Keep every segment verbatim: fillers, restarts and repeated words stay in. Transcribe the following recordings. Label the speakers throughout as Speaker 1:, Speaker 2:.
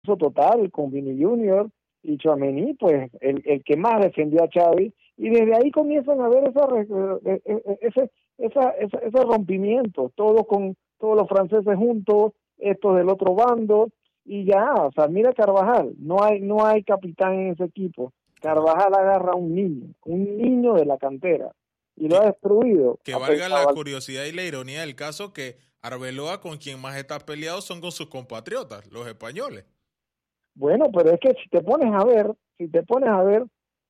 Speaker 1: total con Vini Junior y Tchouaméni, pues el, el que más defendió a Xavi, y desde ahí comienzan a ver esa, ese, esa, esa, ese rompimiento, todos con todos los franceses juntos, estos del otro bando, y ya, o sea, mira Carvajal, no hay, no hay capitán en ese equipo. Carvajal agarra a un niño, un niño de la cantera, y lo ha destruido.
Speaker 2: Que valga la curiosidad y la ironía del caso que Arbeloa, con quien más está peleado, son con sus compatriotas, los españoles.
Speaker 1: Bueno, pero es que si te pones a ver, si te pones a ver,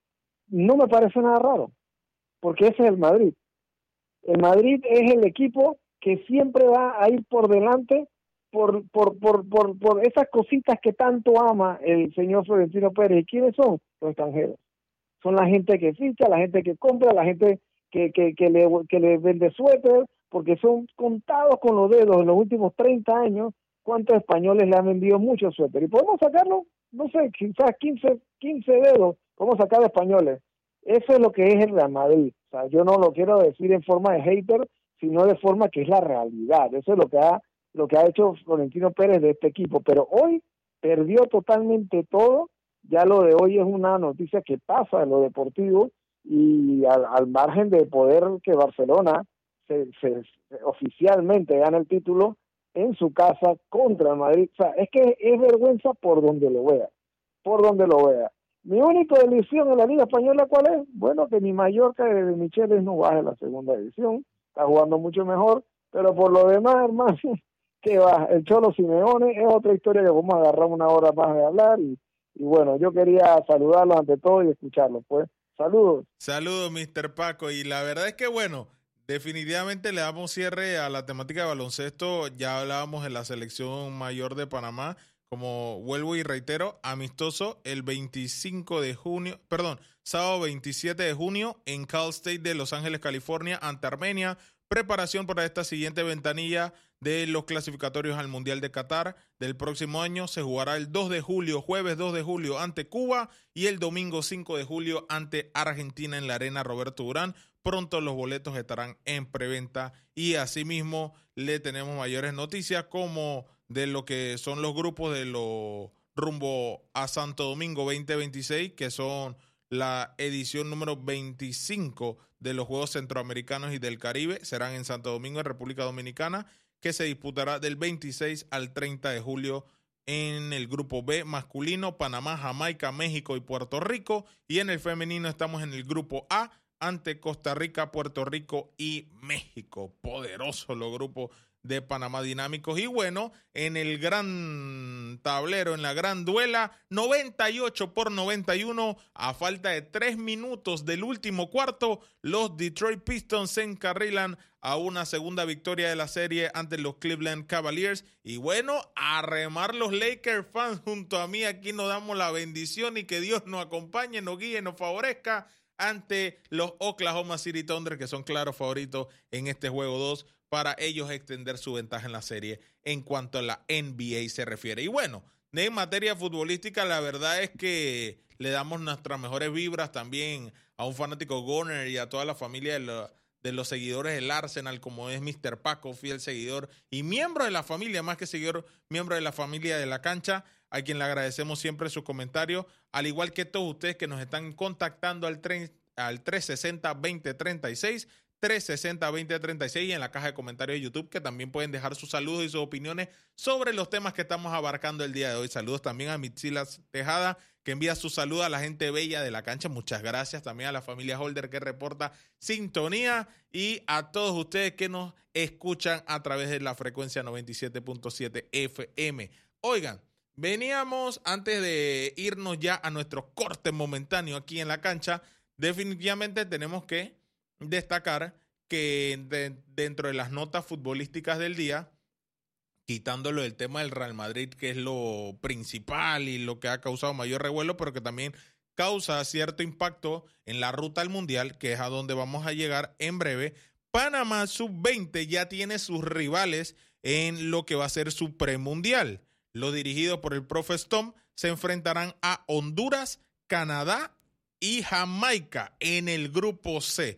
Speaker 1: no me parece nada raro, porque ese es el Madrid. El Madrid es el equipo que siempre va a ir por delante por por por por, por esas cositas que tanto ama el señor Florentino Pérez. ¿Y quiénes son? Los extranjeros. Son la gente que ficha, la gente que compra, la gente que que, que le que le vende suéter, porque son contados con los dedos en los últimos treinta años cuántos españoles le han vendido muchos suéter. Y podemos sacarlo, no sé, quizás quince, quince dedos, podemos sacar de españoles. Eso es lo que es el Real Madrid. O sea, yo no lo quiero decir en forma de hater, sino de forma que es la realidad. Eso es lo que ha lo que ha hecho Florentino Pérez de este equipo. Pero hoy perdió totalmente todo. Ya lo de hoy es una noticia que pasa en lo deportivo, y al, al margen de poder que Barcelona se, se, se oficialmente gane el título en su casa contra el Madrid. O sea, es que es vergüenza por donde lo vea, por donde lo vea. Mi única ilusión en la Liga Española, ¿cuál es? Bueno, que mi Mallorca de Micheles no baje a la segunda división, está jugando mucho mejor, pero por lo demás, hermano, que va, el Cholo Simeone es otra historia que vamos a agarrar una hora más de hablar, y, y bueno, yo quería saludarlos ante todo y escucharlos, pues. Saludos.
Speaker 2: Saludos, mister Paco, y la verdad es que, bueno, definitivamente le damos cierre a la temática de baloncesto. Ya hablábamos en la selección mayor de Panamá, como vuelvo y reitero, amistoso el veinticinco de junio, perdón, sábado veintisiete de junio en Cal State de Los Ángeles, California, ante Armenia. Preparación para esta siguiente ventanilla de los clasificatorios al Mundial de Qatar del próximo año. Se jugará el dos de julio, jueves dos de julio ante Cuba, y el domingo cinco de julio ante Argentina en la Arena Roberto Durán. Pronto los boletos estarán en preventa, y asimismo le tenemos mayores noticias como de lo que son los grupos de los rumbo a Santo Domingo veinte veintiséis, que son la edición número veinticinco de los Juegos Centroamericanos y del Caribe. Serán en Santo Domingo, en República Dominicana, que se disputará del veintiséis al treinta de julio. En el grupo B masculino, Panamá, Jamaica, México y Puerto Rico. Y en el femenino estamos en el grupo A, ante Costa Rica, Puerto Rico y México. Poderoso los grupos de Panamá dinámicos. Y bueno, en el gran tablero, en la gran duela, noventa y ocho por noventa y uno, a falta de tres minutos del último cuarto, los Detroit Pistons se encarrilan a una segunda victoria de la serie ante los Cleveland Cavaliers. Y bueno, a remar los Lakers fans junto a mí, aquí nos damos la bendición y que Dios nos acompañe, nos guíe, nos favorezca ante los Oklahoma City Thunder, que son claros favoritos en este juego dos, para ellos extender su ventaja en la serie en cuanto a la N B A se refiere. Y bueno, en materia futbolística, la verdad es que le damos nuestras mejores vibras también a un fanático Goner y a toda la familia de, lo, de los seguidores del Arsenal, como es mister Paco, fiel seguidor y miembro de la familia, más que seguidor, miembro de la familia de la cancha, a quien le agradecemos siempre sus comentarios, al igual que todos ustedes que nos están contactando al, tren, al tres sesenta veinte treinta y seis, tres sesenta veinte treinta y seis, y en la caja de comentarios de YouTube, que también pueden dejar sus saludos y sus opiniones sobre los temas que estamos abarcando el día de hoy. Saludos también a Mitzila Tejada, que envía su saludo a la gente bella de la cancha. Muchas gracias también a la familia Holder, que reporta sintonía, y a todos ustedes que nos escuchan a través de la frecuencia noventa y siete punto siete F M. Oigan, veníamos, antes de irnos ya a nuestro corte momentáneo aquí en la cancha, definitivamente tenemos que destacar que de, dentro de las notas futbolísticas del día, quitándolo del tema del Real Madrid, que es lo principal y lo que ha causado mayor revuelo, pero que también causa cierto impacto en la ruta al Mundial, que es a donde vamos a llegar en breve, Panamá sub veinte ya tiene sus rivales en lo que va a ser su premundial. Los dirigidos por el profe Stom se enfrentarán a Honduras, Canadá y Jamaica en el grupo C.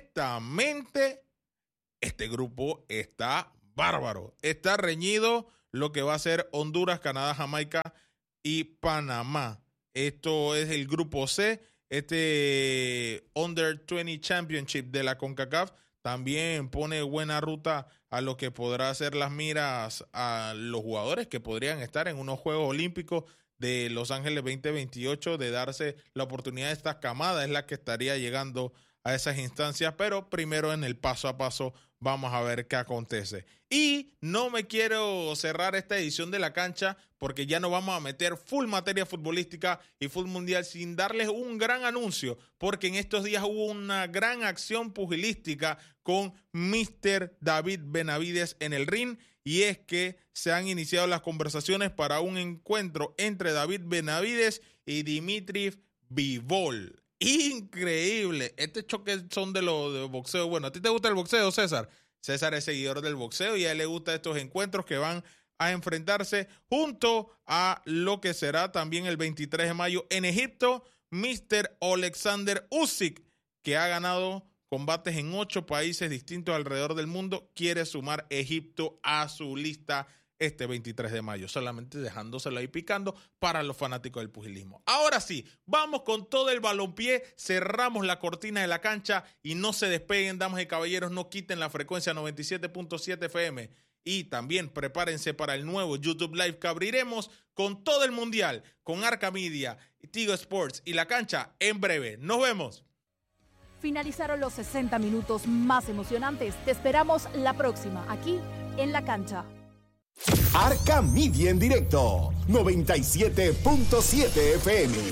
Speaker 2: Honestamente, este grupo está bárbaro, está reñido. lo que va a ser Honduras, Canadá, Jamaica y Panamá. Esto es el grupo C, este Under veinte Championship de la CONCACAF también pone buena ruta a lo que podrá hacer las miras a los jugadores que podrían estar en unos Juegos Olímpicos de Los Ángeles veinte veintiocho, de darse la oportunidad de esta camada, es la que estaría llegando a esas instancias, pero primero en el paso a paso vamos a ver qué acontece. Y no me quiero cerrar esta edición de La Cancha porque ya nos vamos a meter full materia futbolística y full mundial sin darles un gran anuncio, porque en estos días hubo una gran acción pugilística con míster David Benavides en el ring, y es que se han iniciado las conversaciones para un encuentro entre David Benavides y Dimitri Bivol. Increíble. Este choque son de los de boxeo. Bueno, ¿a ti te gusta el boxeo, César? César es seguidor del boxeo y a él le gustan estos encuentros que van a enfrentarse junto a lo que será también el veintitrés de mayo en Egipto, míster Alexander Usyk, que ha ganado combates en ocho países distintos alrededor del mundo, quiere sumar Egipto a su lista este veintitrés de mayo, solamente dejándoselo ahí picando para los fanáticos del pugilismo. Ahora sí, vamos con todo el balompié, cerramos la cortina de La Cancha y no se despeguen, damas y caballeros, no quiten la frecuencia noventa y siete punto siete F M. Y también prepárense para el nuevo YouTube Live que abriremos con todo el mundial, con Arca Media, Tigo Sports y La Cancha en breve. ¡Nos vemos!
Speaker 3: Finalizaron los sesenta minutos más emocionantes. Te esperamos la próxima, aquí en La Cancha.
Speaker 4: Arca Media en directo, noventa y siete punto siete F M.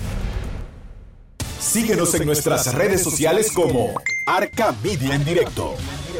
Speaker 4: Síguenos en nuestras redes sociales como Arca Media en directo.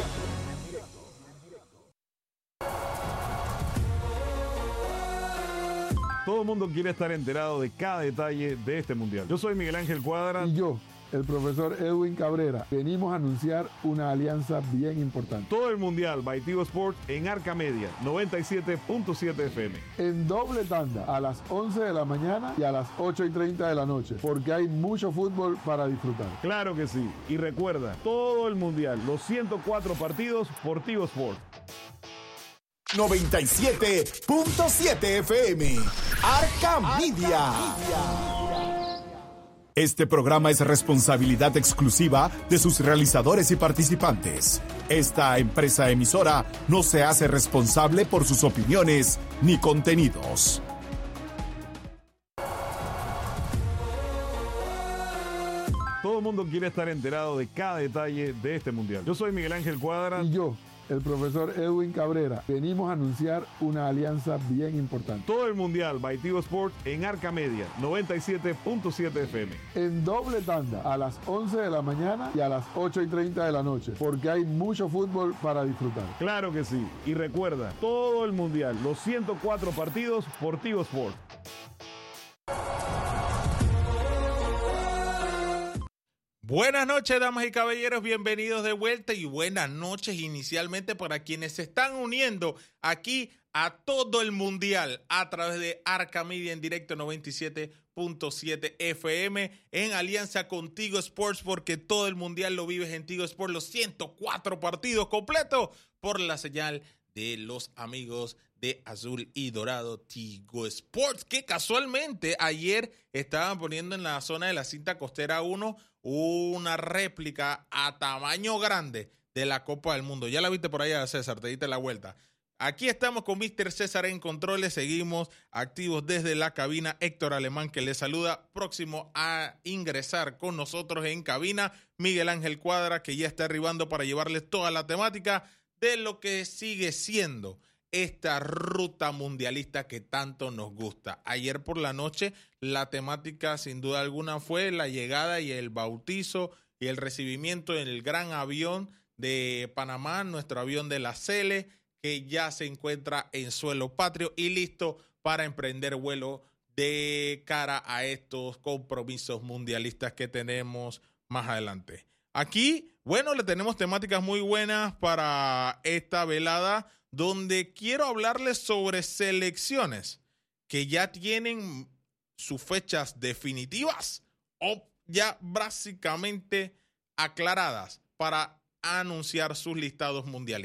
Speaker 5: Todo el mundo quiere estar enterado de cada detalle de este mundial. Yo soy Miguel Ángel Cuadra.
Speaker 6: Y yo, el profesor Edwin Cabrera. Venimos a anunciar una alianza bien importante.
Speaker 5: Todo el mundial by Tigo Sports en Arca Media, noventa y siete punto siete F M.
Speaker 6: En doble tanda, a las once de la mañana y a las ocho y treinta de la noche, porque hay mucho fútbol para disfrutar.
Speaker 5: Claro que sí. Y recuerda, todo el mundial, los ciento cuatro partidos por Tigo Sports.
Speaker 4: noventa y siete punto siete F M. Arca Media. Este programa es responsabilidad exclusiva de sus realizadores y participantes. Esta empresa emisora no se hace responsable por sus opiniones ni contenidos.
Speaker 5: Todo el mundo quiere estar enterado de cada detalle de este mundial. Yo soy Miguel Ángel Cuadra.
Speaker 6: Y yo, el profesor Edwin Cabrera. Venimos a anunciar una alianza bien importante.
Speaker 5: Todo el mundial by Tigo Sports en Arca Media, noventa y siete punto siete F M.
Speaker 6: En doble tanda, a las once de la mañana y a las ocho y treinta de la noche, porque hay mucho fútbol para disfrutar.
Speaker 5: Claro que sí. Y recuerda, todo el mundial, los ciento cuatro partidos por Tigo Sports.
Speaker 2: Buenas noches, damas y caballeros, bienvenidos de vuelta y buenas noches inicialmente para quienes se están uniendo aquí a todo el mundial a través de Arca Media en directo noventa y siete punto siete F M en alianza con Tigo Sports, porque todo el mundial lo vives en Tigo Sports, los ciento cuatro partidos completos por la señal de los amigos de Azul y Dorado Tigo Sports, que casualmente ayer estaban poniendo en la zona de la cinta costera uno una réplica a tamaño grande de la Copa del Mundo. Ya la viste por allá, César, te diste la vuelta. Aquí estamos con míster César en controles, seguimos activos desde la cabina. Héctor Alemán, que les saluda, próximo a ingresar con nosotros en cabina, Miguel Ángel Cuadra, que ya está arribando para llevarles toda la temática de lo que sigue siendo esta ruta mundialista que tanto nos gusta. Ayer por la noche la temática sin duda alguna fue la llegada y el bautizo y el recibimiento en el gran avión de Panamá, nuestro avión de la Cele, que ya se encuentra en suelo patrio y listo para emprender vuelo de cara a estos compromisos mundialistas que tenemos más adelante. Aquí, bueno, le tenemos temáticas muy buenas para esta velada, donde quiero hablarles sobre selecciones que ya tienen sus fechas definitivas o ya básicamente aclaradas para anunciar sus listados mundialistas.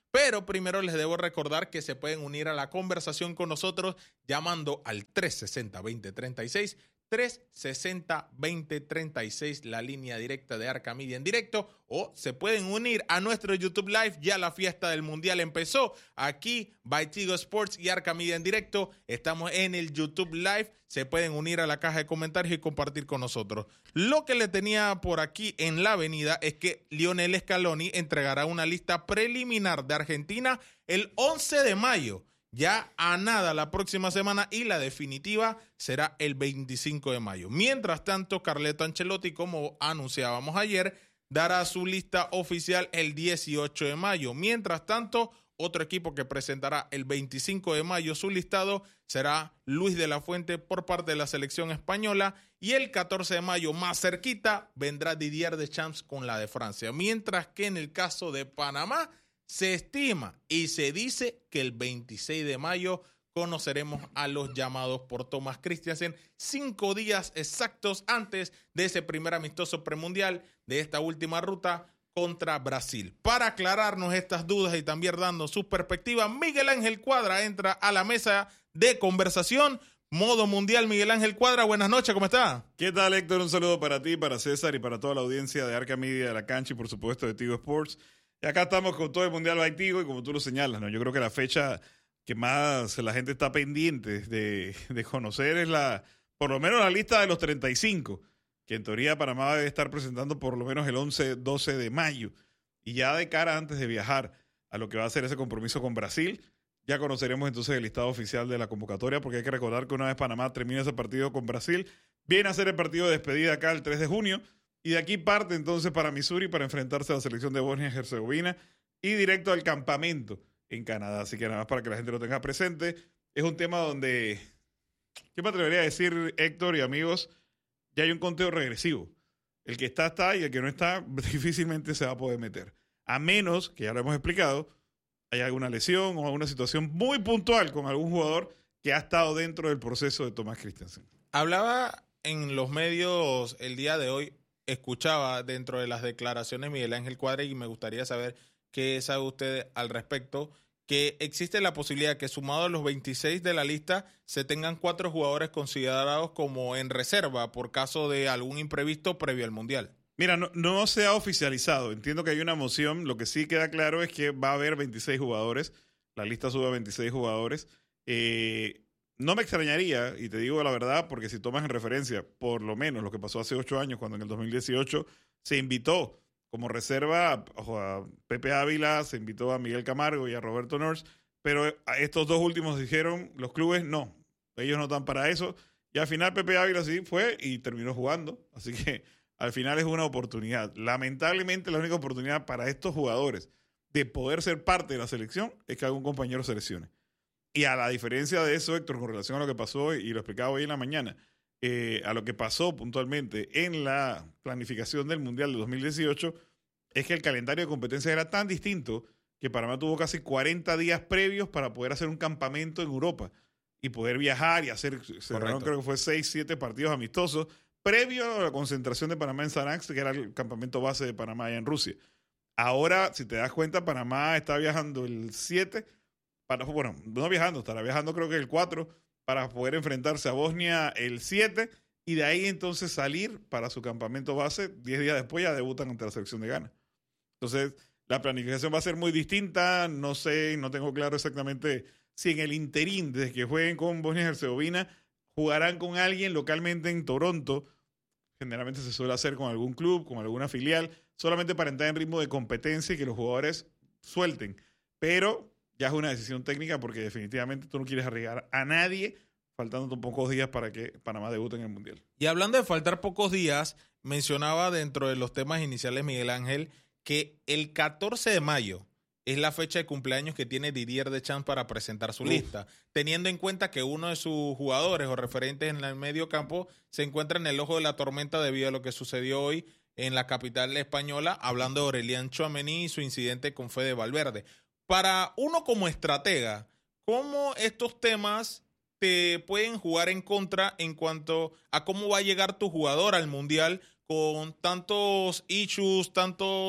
Speaker 2: Pero primero les debo recordar que se pueden unir a la conversación con nosotros llamando al tres sesenta, veinte treinta y seis, tres sesenta, veinte treinta y seis, la línea directa de Arca Media en directo, o se pueden unir a nuestro YouTube Live. Ya la fiesta del Mundial empezó aquí, by Tigo Sports y Arca Media en directo. Estamos en el YouTube Live. Se pueden unir a la caja de comentarios y compartir con nosotros. Lo que le tenía por aquí en la avenida es que Lionel Scaloni entregará una lista preliminar de Argentina el once de mayo. Ya a nada la próxima semana, y la definitiva será el veinticinco de mayo. Mientras tanto, Carleto Ancelotti, como anunciábamos ayer, dará su lista oficial el dieciocho de mayo. Mientras tanto, otro equipo que presentará el veinticinco de mayo su listado será Luis de la Fuente por parte de la selección española, y el catorce de mayo, más cerquita, vendrá Didier Deschamps con la de Francia. Mientras que en el caso de Panamá, se estima y se dice que el veintiséis de mayo conoceremos a los llamados por Thomas Christiansen, cinco días exactos antes de ese primer amistoso premundial de esta última ruta contra Brasil. Para aclararnos estas dudas y también dando su perspectiva, Miguel Ángel Cuadra entra a la mesa de conversación. Modo Mundial, Miguel Ángel Cuadra, buenas noches, ¿cómo está?
Speaker 5: ¿Qué tal, Héctor? Un saludo para ti, para César y para toda la audiencia de Arca Media de la Cancha y por supuesto de Tigo Sports. Y acá estamos con todo el Mundial by Tigo, y como tú lo señalas, ¿no? Yo creo que la fecha que más la gente está pendiente de, de conocer es la, por lo menos la lista de los treinta y cinco, que en teoría Panamá debe estar presentando por lo menos el once doce de mayo. Y ya de cara antes de viajar a lo que va a ser ese compromiso con Brasil, ya conoceremos entonces el listado oficial de la convocatoria, porque hay que recordar que una vez Panamá termina ese partido con Brasil, viene a ser el partido de despedida acá el tres de junio, y de aquí parte entonces para Missouri para enfrentarse a la selección de Bosnia y Herzegovina y directo al campamento en Canadá. Así que nada más para que la gente lo tenga presente. Es un tema donde, ¿qué me atrevería a decir, Héctor y amigos? Ya hay un conteo regresivo. El que está, está, y el que no está, difícilmente se va a poder meter. A menos, que ya lo hemos explicado, haya alguna lesión o alguna situación muy puntual con algún jugador que ha estado dentro del proceso de Thomas Christiansen.
Speaker 2: Hablaba en los medios el día de hoy, escuchaba dentro de las declaraciones Miguel Ángel Cuadra, y me gustaría saber qué sabe usted al respecto, que existe la posibilidad que sumado a los veintiséis de la lista se tengan cuatro jugadores considerados como en reserva por caso de algún imprevisto previo al Mundial.
Speaker 5: Mira, no, no se ha oficializado. Entiendo que hay una moción. Lo que sí queda claro es que va a haber veintiséis jugadores. La lista sube a veintiséis jugadores. Eh... No me extrañaría, y te digo la verdad, porque si tomas en referencia por lo menos lo que pasó hace ocho años, cuando en el dos mil dieciocho se invitó como reserva a, a Pepe Ávila, se invitó a Miguel Camargo y a Roberto Nors, pero a estos dos últimos dijeron los clubes no, ellos no están para eso, y al final Pepe Ávila sí fue y terminó jugando, así que al final es una oportunidad. Lamentablemente la única oportunidad para estos jugadores de poder ser parte de la selección es que algún compañero se lesione. Y a la diferencia de eso, Héctor, con relación a lo que pasó, y lo explicaba hoy en la mañana, eh, a lo que pasó puntualmente en la planificación del Mundial de dos mil dieciocho, es que el calendario de competencias era tan distinto que Panamá tuvo casi cuarenta días previos para poder hacer un campamento en Europa y poder viajar y hacer, cerraron, creo que fue seis, siete partidos amistosos, previo a la concentración de Panamá en Saransk, que era el campamento base de Panamá allá en Rusia. Ahora, si te das cuenta, Panamá está viajando el siete, Para, bueno, no viajando, estará viajando creo que el cuatro para poder enfrentarse a Bosnia el siete, y de ahí entonces salir para su campamento base. diez días después ya debutan ante la selección de Ghana. Entonces la planificación va a ser muy distinta. No sé, no tengo claro exactamente si en el interín, desde que jueguen con Bosnia y Herzegovina, jugarán con alguien localmente en Toronto. Generalmente se suele hacer con algún club, con alguna filial, solamente para entrar en ritmo de competencia y que los jugadores suelten. Pero ya es una decisión técnica, porque definitivamente tú no quieres arriesgar a nadie faltando tan pocos días para que Panamá debute en el Mundial.
Speaker 2: Y hablando de faltar pocos días, mencionaba dentro de los temas iniciales Miguel Ángel que el catorce de mayo es la fecha de cumpleaños que tiene Didier Deschamps para presentar su Uf. lista, teniendo en cuenta que uno de sus jugadores o referentes en el medio campo se encuentra en el ojo de la tormenta debido a lo que sucedió hoy en la capital española, hablando de Aurélien Tchouaméni y su incidente con Fede Valverde. Para uno como estratega, ¿cómo estos temas te pueden jugar en contra en cuanto a cómo va a llegar tu jugador al Mundial con tantos issues, tantos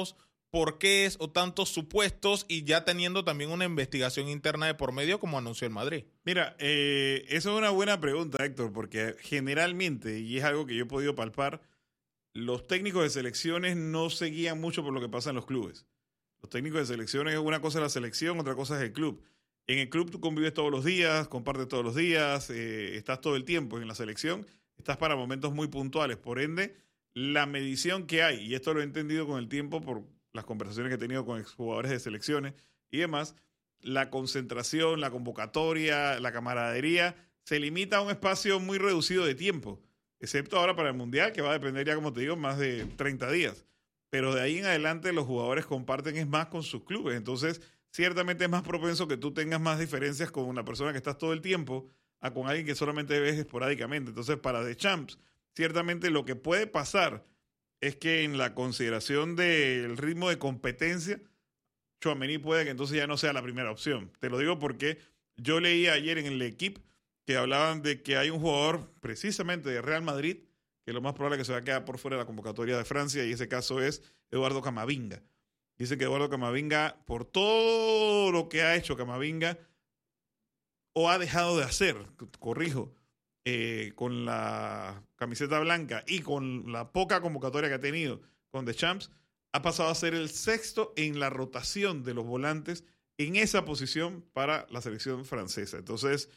Speaker 2: porqués o tantos supuestos y ya teniendo también una investigación interna de por medio como anunció el Madrid?
Speaker 5: Mira, eh, eso es una buena pregunta, Héctor, porque generalmente, y es algo que yo he podido palpar, los técnicos de selecciones no se guían mucho por lo que pasa en los clubes. Los técnicos de selecciones, una cosa es la selección, otra cosa es el club. En el club tú convives todos los días, compartes todos los días, eh, estás todo el tiempo. En la selección estás para momentos muy puntuales. Por ende, la medición que hay, y esto lo he entendido con el tiempo por las conversaciones que he tenido con exjugadores de selecciones y demás, la concentración, la convocatoria, la camaradería, se limita a un espacio muy reducido de tiempo, excepto ahora para el Mundial, que va a depender ya, como te digo, más de treinta días. Pero de ahí en adelante los jugadores comparten es más con sus clubes. Entonces, ciertamente es más propenso que tú tengas más diferencias con una persona que estás todo el tiempo a con alguien que solamente ves esporádicamente. Entonces, para Deschamps, ciertamente lo que puede pasar es que en la consideración del ritmo de competencia, Tchouaméni puede que entonces ya no sea la primera opción. Te lo digo porque yo leí ayer en el equipo que hablaban de que hay un jugador precisamente de Real Madrid que lo más probable es que se va a quedar por fuera de la convocatoria de Francia, y ese caso es Eduardo Camavinga. Dice que Eduardo Camavinga, por todo lo que ha hecho Camavinga, o ha dejado de hacer, corrijo, eh, con la camiseta blanca y con la poca convocatoria que ha tenido con Deschamps, ha pasado a ser el sexto en la rotación de los volantes en esa posición para la selección francesa. Entonces,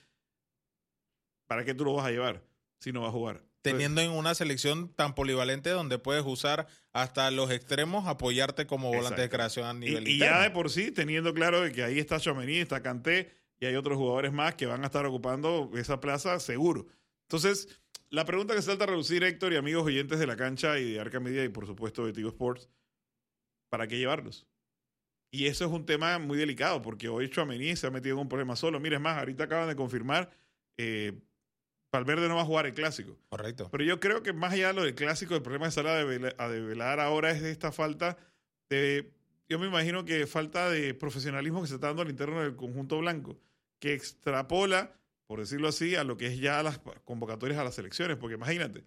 Speaker 5: ¿para qué tú lo vas a llevar si no va a jugar?
Speaker 2: Teniendo en una selección tan polivalente donde puedes usar hasta los extremos, apoyarte como volante Exacto. de creación a nivel
Speaker 5: y, y ya de por sí, teniendo claro de que ahí está Tchouaméni, está Kanté y hay otros jugadores más que van a estar ocupando esa plaza seguro. Entonces, la pregunta que salta a reducir, Héctor y amigos oyentes de La Cancha y de Arca Media y por supuesto de Tigo Sports, ¿para qué llevarlos? Y eso es un tema muy delicado porque hoy Tchouaméni se ha metido en un problema solo. Mira, es más, ahorita acaban de confirmar eh, Valverde no va a jugar el Clásico.
Speaker 2: Correcto.
Speaker 5: Pero yo creo que más allá de lo del Clásico, el problema que sale a develar, a develar ahora es de esta falta de, yo me imagino que falta de profesionalismo que se está dando al interno del conjunto blanco, que extrapola, por decirlo así, a lo que es ya las convocatorias a las selecciones. Porque imagínate,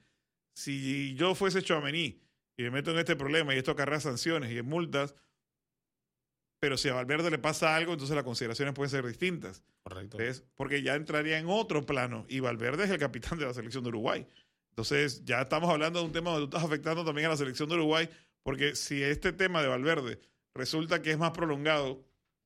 Speaker 5: si yo fuese Tchouaméni y me meto en este problema y esto acarrea sanciones y multas, pero si a Valverde le pasa algo, entonces las consideraciones pueden ser distintas.
Speaker 2: Correcto.
Speaker 5: ¿Ves? Porque ya entraría en otro plano y Valverde es el capitán de la selección de Uruguay. Entonces ya estamos hablando de un tema donde tú estás afectando también a la selección de Uruguay, porque si este tema de Valverde resulta que es más prolongado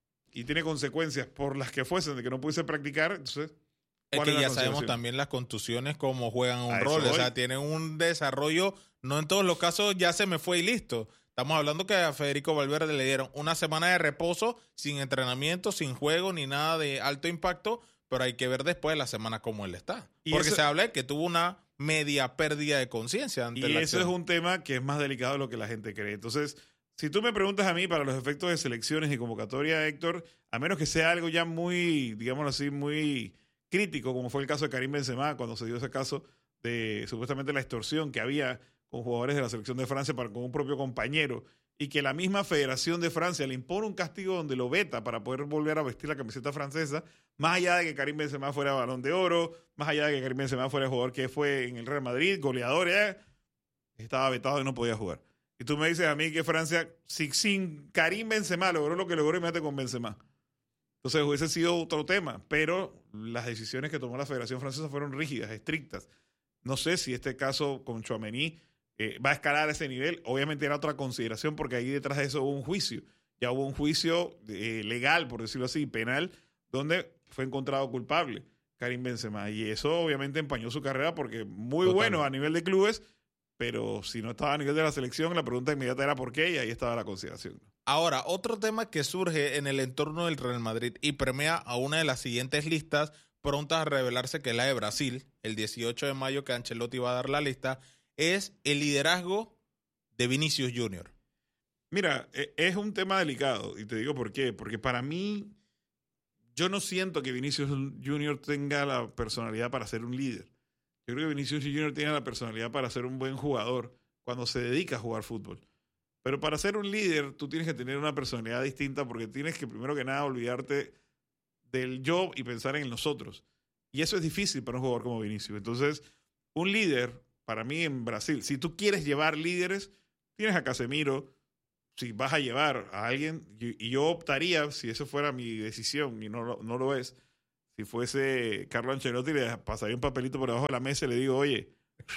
Speaker 5: y tiene consecuencias por las que fuesen de que no pudiese practicar, entonces...
Speaker 2: Es que ya sabemos también las contusiones cómo juegan un rol, o sea, tienen un desarrollo, no en todos los casos ya se me fue y listo. Estamos hablando que a Federico Valverde le dieron una semana de reposo, sin entrenamiento, sin juego, ni nada de alto impacto, pero hay que ver después de la semana cómo él está. Y porque eso, se habla de que tuvo una media pérdida de conciencia ante
Speaker 5: y
Speaker 2: la
Speaker 5: eso
Speaker 2: acción.
Speaker 5: Es un tema que es más delicado de lo que la gente cree. Entonces, si tú me preguntas a mí para los efectos de selecciones y convocatoria, Héctor, a menos que sea algo ya muy, digámoslo así, muy crítico, como fue el caso de Karim Benzema, cuando se dio ese caso de supuestamente la extorsión que había con jugadores de la selección de Francia para con un propio compañero, y que la misma Federación de Francia le impone un castigo donde lo veta para poder volver a vestir la camiseta francesa, más allá de que Karim Benzema fuera Balón de Oro, más allá de que Karim Benzema fuera el jugador que fue en el Real Madrid, goleador, eh, estaba vetado y no podía jugar. Y tú me dices a mí que Francia, si, sin Karim Benzema logró lo que logró, y mete con Benzema. Entonces hubiese sido otro tema, pero las decisiones que tomó la Federación Francesa fueron rígidas, estrictas. No sé si este caso con Tchouaméni Eh, va a escalar a ese nivel. Obviamente era otra consideración porque ahí detrás de eso hubo un juicio. Ya hubo un juicio eh, legal, por decirlo así, penal, donde fue encontrado culpable Karim Benzema. Y eso obviamente empañó su carrera porque muy Total. bueno a nivel de clubes, pero si no estaba a nivel de la selección, la pregunta inmediata era por qué, y ahí estaba la consideración.
Speaker 2: Ahora, otro tema que surge en el entorno del Real Madrid y permea a una de las siguientes listas prontas a revelarse, que es la de Brasil, el dieciocho de mayo, que Ancelotti va a dar la lista, es el liderazgo de Vinicius Junior.
Speaker 5: Mira, es un tema delicado y te digo por qué. Porque para mí, yo no siento que Vinicius Junior tenga la personalidad para ser un líder. Yo creo que Vinicius Junior tiene la personalidad para ser un buen jugador cuando se dedica a jugar fútbol. Pero para ser un líder, tú tienes que tener una personalidad distinta porque tienes que, primero que nada, olvidarte del yo y pensar en nosotros. Y eso es difícil para un jugador como Vinicius. Entonces, un líder... Para mí en Brasil, si tú quieres llevar líderes, tienes a Casemiro, si vas a llevar a alguien, y, y yo optaría, si eso fuera mi decisión, y no, no, no lo es, si fuese Carlo Ancelotti, le pasaría un papelito por debajo de la mesa y le digo, oye,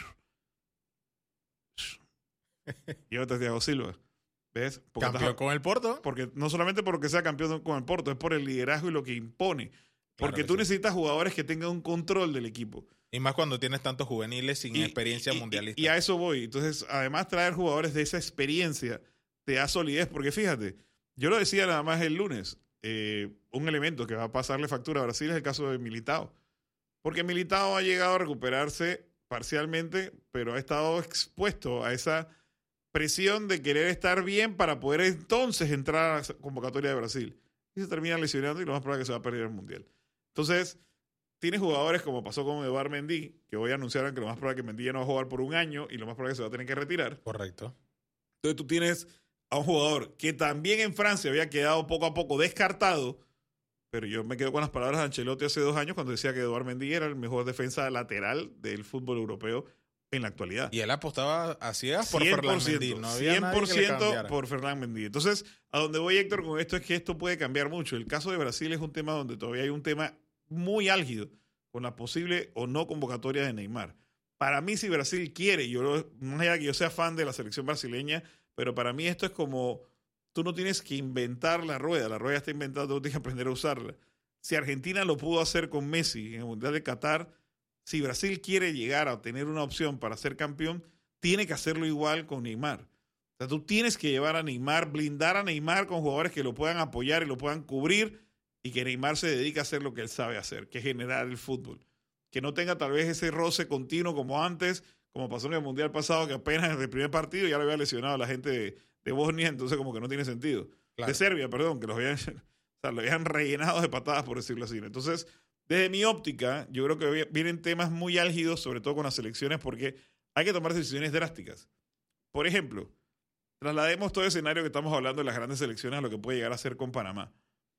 Speaker 5: llévate a Thiago Silva. ¿Ves? Porque
Speaker 2: campeón
Speaker 5: estás,
Speaker 2: con el Porto.
Speaker 5: Porque no solamente porque sea campeón con el Porto, es por el liderazgo y lo que impone. Porque
Speaker 2: Claro que
Speaker 5: tú
Speaker 2: sí.
Speaker 5: necesitas jugadores que tengan un control del equipo.
Speaker 2: Y más cuando tienes tantos juveniles sin
Speaker 5: Y,
Speaker 2: experiencia
Speaker 5: y,
Speaker 2: mundialista.
Speaker 5: Y a eso voy. Entonces, además, traer jugadores de esa experiencia te da solidez. Porque fíjate, yo lo decía nada más el lunes, eh, un elemento que va a pasarle factura a Brasil es el caso de Militao. Porque Militao ha llegado a recuperarse parcialmente, pero ha estado expuesto a esa presión de querer estar bien para poder entonces entrar a la convocatoria de Brasil. Y se termina lesionando y lo más probable es que se va a perder el Mundial. Entonces, tienes jugadores como pasó con Eduard Mendy, que hoy anunciaron que lo más probable es que Mendy ya no va a jugar por un año y lo más probable es que se va a tener que retirar.
Speaker 2: Correcto.
Speaker 5: Entonces tú tienes a un jugador que también en Francia había quedado poco a poco descartado, pero yo me quedo con las palabras de Ancelotti hace dos años cuando decía que Eduard Mendy era el mejor defensa lateral del fútbol europeo en la actualidad.
Speaker 2: Y él apostaba a ciegas por
Speaker 5: cien
Speaker 2: Ferland
Speaker 5: por ciento,
Speaker 2: Mendy. No había
Speaker 5: cien por
Speaker 2: nadie que le
Speaker 5: ciento
Speaker 2: cambiara.
Speaker 5: por Ferland Mendy. Entonces, a donde voy, Héctor, con esto es que esto puede cambiar mucho. El caso de Brasil es un tema donde todavía hay un tema muy álgido con la posible o no convocatoria de Neymar. Para mí, si Brasil quiere, yo no es que yo sea fan de la selección brasileña, pero para mí esto es como, tú no tienes que inventar la rueda, la rueda está inventada, tú tienes que aprender a usarla. Si Argentina lo pudo hacer con Messi en el Mundial de Qatar, si Brasil quiere llegar a tener una opción para ser campeón, tiene que hacerlo igual con Neymar. O sea, tú tienes que llevar a Neymar, blindar a Neymar con jugadores que lo puedan apoyar y lo puedan cubrir, y que Neymar se dedique a hacer lo que él sabe hacer, que es generar el fútbol. Que no tenga tal vez ese roce continuo como antes, como pasó en el Mundial pasado, que apenas en el primer partido ya lo había lesionado a la gente de, de Bosnia, entonces como que no tiene sentido.
Speaker 2: Claro.
Speaker 5: De Serbia, perdón, que los habían, o sea, lo habían rellenado de patadas, por decirlo así. Entonces, desde mi óptica, yo creo que vienen temas muy álgidos, sobre todo con las selecciones, porque hay que tomar decisiones drásticas. Por ejemplo, traslademos todo el escenario que estamos hablando de las grandes selecciones a lo que puede llegar a ser con Panamá.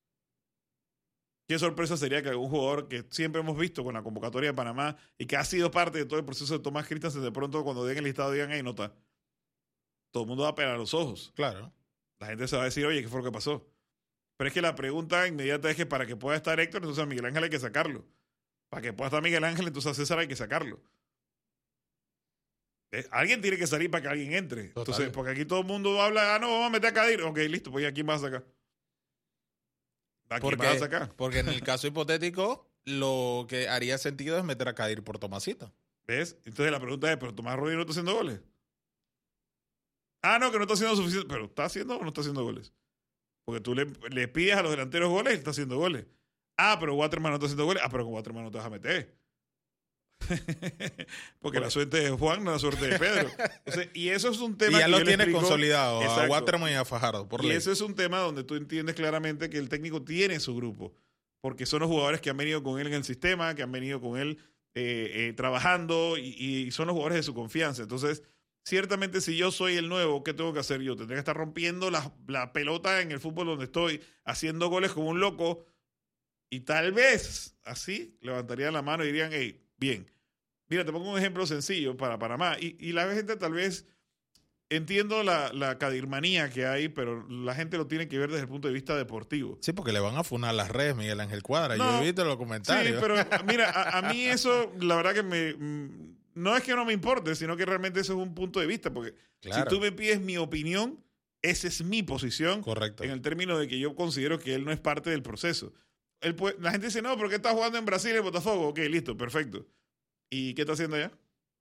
Speaker 5: Qué sorpresa sería que algún jugador que siempre hemos visto con la convocatoria de Panamá y que ha sido parte de todo el proceso de Tomás Christensen, de pronto cuando den el listado digan, hey, nota. Todo el mundo va a pegar los ojos.
Speaker 2: Claro.
Speaker 5: La gente se va a decir, oye, ¿qué fue lo que pasó? Pero es que la pregunta inmediata es que para que pueda estar Héctor, entonces a Miguel Ángel hay que sacarlo. Para que pueda estar Miguel Ángel, entonces a César hay que sacarlo. ¿Eh? Alguien tiene que salir para que alguien entre.
Speaker 2: Total.
Speaker 5: Entonces, porque aquí todo el mundo habla, ah, no, vamos a meter a Kadir. Ok, listo, pues ¿a quién vas a sacar? ¿A quién vas a sacar?
Speaker 2: Porque en el caso hipotético, lo que haría sentido es meter a Kadir por Tomasito.
Speaker 5: ¿Ves? Entonces la pregunta es, ¿pero Tomás Rodríguez no está haciendo goles? Ah, no, que no está haciendo suficiente. ¿Pero está haciendo o no está haciendo goles? Porque tú le, le pides a los delanteros goles y está haciendo goles. Ah, pero Waterman no está haciendo goles. Ah, pero con Waterman no te vas a meter. Porque la suerte de Juan no es la suerte de Pedro. Entonces, y eso es un tema
Speaker 2: Y ya
Speaker 5: que
Speaker 2: lo
Speaker 5: yo le
Speaker 2: tiene
Speaker 5: explico.
Speaker 2: consolidado a
Speaker 5: Exacto.
Speaker 2: Waterman y a Fajardo, por
Speaker 5: Y
Speaker 2: ley.
Speaker 5: eso es un tema donde tú entiendes claramente que el técnico tiene su grupo. Porque son los jugadores que han venido con él en el sistema, que han venido con él eh, eh, trabajando y, y son los jugadores de su confianza. Entonces, ciertamente si yo soy el nuevo, ¿qué tengo que hacer yo? Tendría que estar rompiendo la, la pelota en el fútbol donde estoy, haciendo goles como un loco y tal vez así levantarían la mano y dirían, hey, bien. Mira, te pongo un ejemplo sencillo para Panamá y, y la gente tal vez entiendo la, la cadirmanía que hay, pero la gente lo tiene que ver desde el punto de vista deportivo.
Speaker 2: Sí, porque le van a funar las redes, Miguel Ángel Cuadra.
Speaker 5: No,
Speaker 2: Yo he visto los comentarios.
Speaker 5: Sí, pero mira, a, a mí eso, la verdad que me... No es que no me importe, sino que realmente eso es un punto de vista, porque
Speaker 2: Claro.
Speaker 5: si tú me pides mi opinión, esa es mi posición.
Speaker 2: Correcto.
Speaker 5: En el término de que yo considero que él no es parte del proceso. Él puede, la gente dice, no, ¿por qué está jugando en Brasil en Botafogo? Ok, listo, perfecto. ¿Y qué está haciendo allá?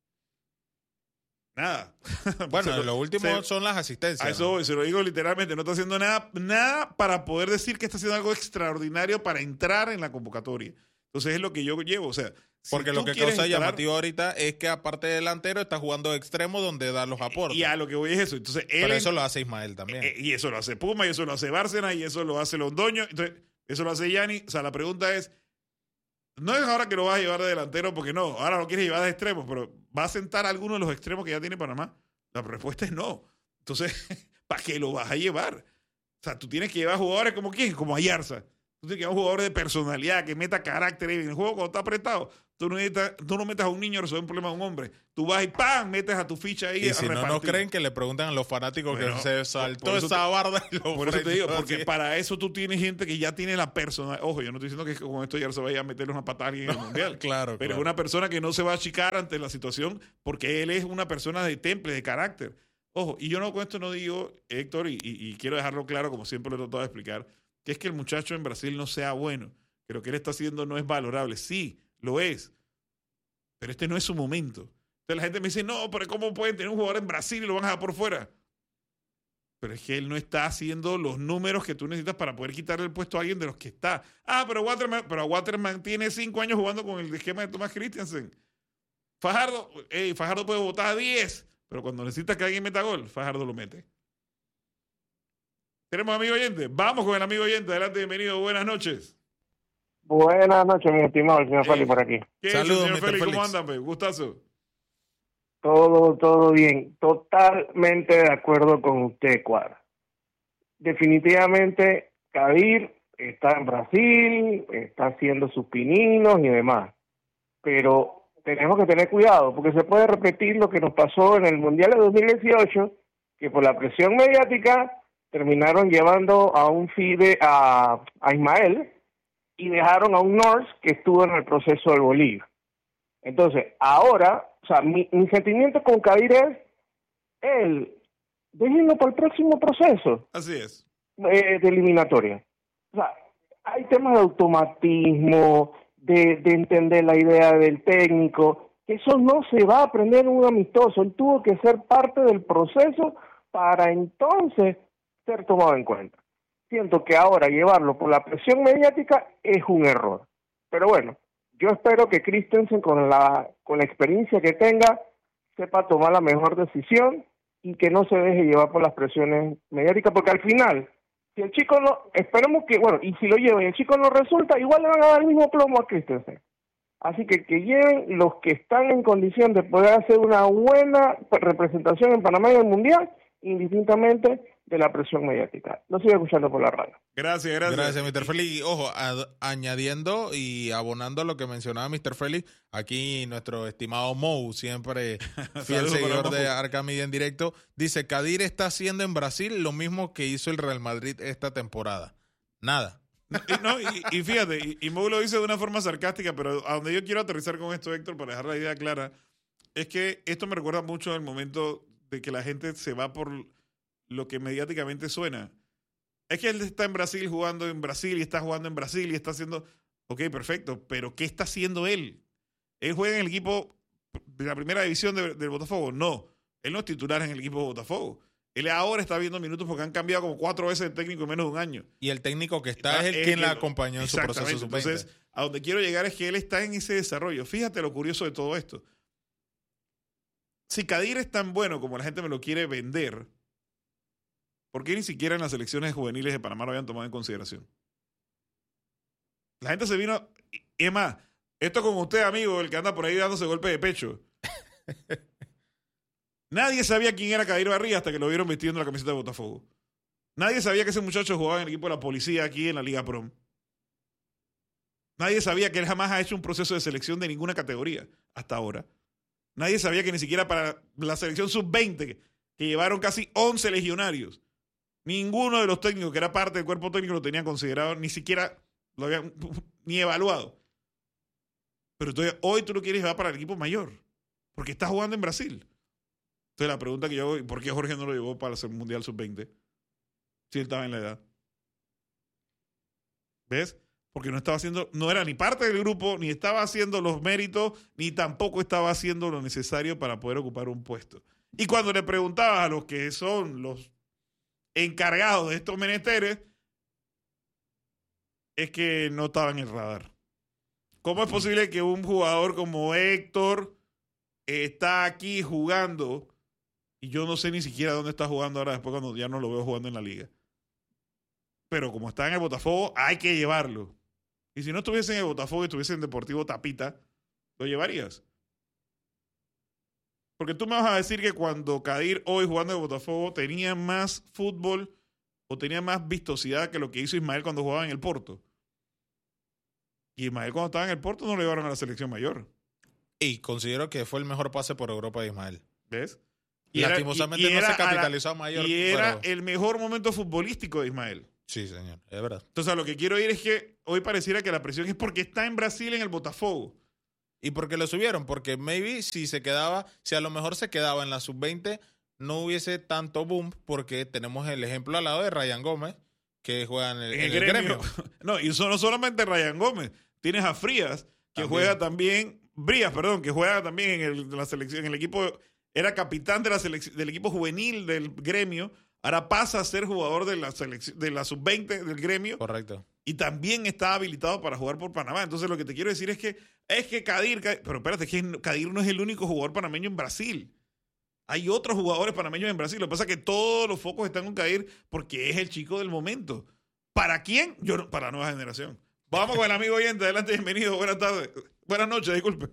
Speaker 5: Nada.
Speaker 2: Bueno,
Speaker 5: Se lo-
Speaker 2: lo último
Speaker 5: se-
Speaker 2: son las asistencias.
Speaker 5: A eso
Speaker 2: ¿no?
Speaker 5: voy, se lo digo literalmente, no está haciendo nada, nada para poder decir que está haciendo algo extraordinario para entrar en la convocatoria. Entonces es lo que yo llevo, o sea... si
Speaker 2: Porque lo
Speaker 5: tú
Speaker 2: que
Speaker 5: quieres
Speaker 2: causa
Speaker 5: instalar-
Speaker 2: llamativo ahorita es que aparte de delantero está jugando de extremo donde da los aportes.
Speaker 5: Y a lo que voy es eso. Entonces, él
Speaker 2: Pero eso lo hace Ismael también.
Speaker 5: Eh, y eso lo hace Puma, y eso lo hace Bárcena, y eso lo hace Londoño. Entonces, eso lo hace Yanni. O sea, la pregunta es, no es ahora que lo vas a llevar de delantero, porque no, ahora lo quieres llevar de extremo, pero ¿va a sentar a alguno de los extremos que ya tiene Panamá? La respuesta es no. Entonces, ¿para qué lo vas a llevar? O sea, tú tienes que llevar jugadores como quién, como Ayarza. Tú tienes que llevar un jugador de personalidad, que meta carácter. En el juego cuando está apretado, tú no, metas, tú no metas a un niño a resolver un problema de un hombre. Tú vas y ¡pam! Metes a tu ficha ahí.
Speaker 2: Y
Speaker 5: a
Speaker 2: si no
Speaker 5: repartir.
Speaker 2: nos creen, que le preguntan a los fanáticos
Speaker 5: Bueno,
Speaker 2: que se saltó
Speaker 5: por
Speaker 2: esa
Speaker 5: te,
Speaker 2: barda. Y lo
Speaker 5: por eso te digo, porque
Speaker 2: así.
Speaker 5: para eso tú tienes gente que ya tiene la personalidad. Ojo, yo no estoy diciendo que con esto ya se vaya a meterle una patada a alguien en el mundial.
Speaker 2: Claro,
Speaker 5: Pero
Speaker 2: claro.
Speaker 5: es una persona que no se va a achicar ante la situación porque él es una persona de temple, de carácter. Ojo, y yo no con esto no digo, Héctor, y, y, y quiero dejarlo claro, como siempre lo he tratado de explicar, que es que el muchacho en Brasil no sea bueno, que lo que él está haciendo no es valorable. Sí, lo es, pero este no es su momento. Entonces la gente me dice, no, pero ¿cómo pueden tener un jugador en Brasil y lo van a dejar por fuera? Pero es que él no está haciendo los números que tú necesitas para poder quitarle el puesto a alguien de los que está. Ah, pero Waterman, pero Waterman tiene cinco años jugando con el esquema de Thomas Christiansen. Fajardo, hey, Fajardo puede votar a diez, pero cuando necesitas que alguien meta gol, Fajardo lo mete. Tenemos amigo oyente. Vamos con el amigo oyente. Adelante, bienvenido. Buenas noches.
Speaker 1: Buenas noches, mi estimado, el señor
Speaker 5: Eh,
Speaker 1: Félix por aquí.
Speaker 5: ¿Qué
Speaker 2: Saludos,
Speaker 5: es, señor
Speaker 2: mister
Speaker 5: Félix? ¿Cómo
Speaker 2: Félix.
Speaker 5: andan, pues? Gustazo.
Speaker 1: Todo, todo bien. Totalmente de acuerdo con usted, Cuadra. Definitivamente, Kadir está en Brasil, está haciendo sus pininos y demás. Pero tenemos que tener cuidado, porque se puede repetir lo que nos pasó en el Mundial de dos mil dieciocho, que por la presión mediática terminaron llevando a un FIDE a, a Ismael y dejaron a un North que estuvo en el proceso del Bolívar. Entonces, ahora, o sea, mi, mi sentimiento con Kadir es, él, déjenlo para el próximo proceso
Speaker 5: Así es.
Speaker 1: eh, de eliminatoria. O sea, hay temas de automatismo, de, de entender la idea del técnico, que eso no se va a aprender en un amistoso. Él tuvo que ser parte del proceso para entonces ser tomado en cuenta. Siento que ahora llevarlo por la presión mediática es un error. Pero bueno, yo espero que Christensen con la, con la experiencia que tenga sepa tomar la mejor decisión y que no se deje llevar por las presiones mediáticas, porque al final, si el chico no, esperemos que, bueno, y si lo llevan y el chico no resulta, igual le van a dar el mismo plomo a Christensen. Así que que lleven los que están en condición de poder hacer una buena representación en Panamá en el Mundial, indistintamente de la presión mediática. Lo sigo escuchando por la radio.
Speaker 5: Gracias, gracias.
Speaker 2: Gracias, mister Félix. Y, ojo, ad- añadiendo y abonando a lo que mencionaba mister Félix, aquí nuestro estimado Mou, siempre fiel
Speaker 5: Saludos
Speaker 2: seguidor
Speaker 5: para
Speaker 2: de
Speaker 5: Mou.
Speaker 2: Arca Media en directo, dice, Kadir está haciendo en Brasil lo mismo que hizo el Real Madrid esta temporada. Nada.
Speaker 5: Y, no, y, y fíjate, y, y Mo lo dice de una forma sarcástica, pero a donde yo quiero aterrizar con esto, Héctor, para dejar la idea clara, es que esto me recuerda mucho al momento de que la gente se va por lo que mediáticamente suena. Es que él está en Brasil jugando en Brasil y está jugando en Brasil y está haciendo... Ok, perfecto, pero ¿qué está haciendo él? ¿Él juega en el equipo de la primera división de, del Botafogo? No, él no es titular en el equipo de Botafogo. Él ahora está viendo minutos porque han cambiado como cuatro veces de técnico en menos de un año.
Speaker 2: Y el técnico que está,
Speaker 5: Está-
Speaker 2: es el
Speaker 5: es
Speaker 2: quien
Speaker 5: que
Speaker 2: la
Speaker 5: lo-
Speaker 2: acompañó en su proceso
Speaker 5: Exactamente.
Speaker 2: sub veinte.
Speaker 5: Entonces, a donde quiero llegar es que él está en ese desarrollo. Fíjate lo curioso de todo esto. Si Kadir es tan bueno como la gente me lo quiere vender, ¿por qué ni siquiera en las elecciones juveniles de Panamá lo habían tomado en consideración? La gente se vino... y es más, esto con usted, amigo, el que anda por ahí dándose golpe de pecho. Nadie sabía quién era Kadir Barría hasta que lo vieron vistiendo la camiseta de Botafogo. Nadie sabía que ese muchacho jugaba en el equipo de la policía aquí en la Liga Prom. Nadie sabía que él jamás ha hecho un proceso de selección de ninguna categoría hasta ahora. Nadie sabía que ni siquiera para la selección sub veinte, que llevaron casi once legionarios, ninguno de los técnicos que era parte del cuerpo técnico lo tenían considerado, ni siquiera lo habían ni evaluado. Pero entonces, hoy tú lo quieres llevar para el equipo mayor, porque está jugando en Brasil. Entonces la pregunta que yo hago, ¿por qué Jorge no lo llevó para el Mundial sub veinte? Si él estaba en la edad. ¿Ves? Porque no estaba haciendo, no era ni parte del grupo, ni estaba haciendo los méritos, ni tampoco estaba haciendo lo necesario para poder ocupar un puesto. Y cuando le preguntabas a los que son los encargados de estos menesteres, es que no estaba en el radar. ¿Cómo es posible que un jugador como Héctor está aquí jugando y yo no sé ni siquiera dónde está jugando ahora después cuando ya no lo veo jugando en la liga? Pero como está en el Botafogo, hay que llevarlo. Y si no estuviese en el Botafogo y estuviese en Deportivo Tapita, ¿lo llevarías? Porque tú me vas a decir que cuando Kadir hoy jugando en el Botafogo tenía más fútbol o tenía más vistosidad que lo que hizo Ismael cuando jugaba en el Porto. Y Ismael cuando estaba en el Porto no lo llevaron a la selección mayor.
Speaker 2: Y considero que fue el mejor pase por Europa de Ismael.
Speaker 5: ¿Ves?
Speaker 2: Y lastimosamente
Speaker 5: y, y
Speaker 2: no se
Speaker 5: a
Speaker 2: capitalizó
Speaker 5: la,
Speaker 2: a mayor.
Speaker 5: Y era
Speaker 2: pero...
Speaker 5: el mejor momento futbolístico de Ismael.
Speaker 2: Sí, señor, es verdad.
Speaker 5: Entonces, a lo que quiero ir es que hoy pareciera que la presión es porque está en Brasil en el Botafogo.
Speaker 2: Y porque lo subieron, porque maybe si se quedaba, si a lo mejor se quedaba en la sub veinte, no hubiese tanto boom, porque tenemos el ejemplo al lado de Ryan Gómez, que juega en el,
Speaker 5: En
Speaker 2: en
Speaker 5: el,
Speaker 2: el
Speaker 5: gremio.
Speaker 2: gremio.
Speaker 5: No, y eso no solamente Ryan Gómez. Tienes a Frías, que
Speaker 2: También.
Speaker 5: juega también, Brías, perdón, que juega también en el, la selección, en el equipo, era capitán de la selec- del equipo juvenil del gremio, ahora pasa a ser jugador de la selección, de la sub veinte del gremio.
Speaker 2: Correcto.
Speaker 5: Y también está habilitado para jugar por Panamá. Entonces lo que te quiero decir es que es que Kadir, Kadir pero espérate, es que Kadir no es el único jugador panameño en Brasil. Hay otros jugadores panameños en Brasil. Lo que pasa es que todos los focos están con Kadir porque es el chico del momento. ¿Para quién? Yo no, para la nueva generación. Vamos con el amigo oyente. Adelante, bienvenido. Buenas tardes. Buenas noches, disculpe.